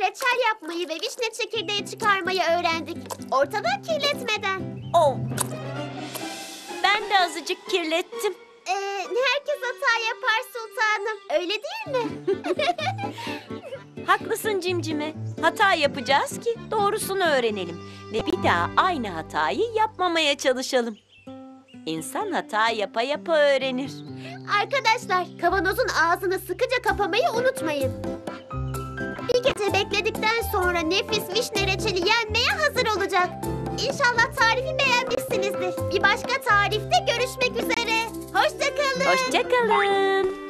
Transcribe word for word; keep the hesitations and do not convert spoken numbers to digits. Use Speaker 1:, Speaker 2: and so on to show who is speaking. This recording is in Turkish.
Speaker 1: reçel yapmayı ve vişne çekirdeği çıkarmayı öğrendik. Ortalığı kirletmeden.
Speaker 2: Oh. Ben de azıcık kirlettim.
Speaker 1: Ee, herkes hata yapar sultanım. Öyle değil mi?
Speaker 2: Haklısın Cimcime. Hata yapacağız ki doğrusunu öğrenelim. Ve bir daha aynı hatayı yapmamaya çalışalım. İnsan hata yapa yapa öğrenir.
Speaker 1: Arkadaşlar, kavanozun ağzını sıkıca kapamayı unutmayın. Bir gece bekledikten sonra nefis vişne reçeli yenmeye hazır olacak. İnşallah tarifi beğenmişsinizdir. Bir başka tarifte görüşmek üzere. Hoşça kalın.
Speaker 2: Hoşça kalın.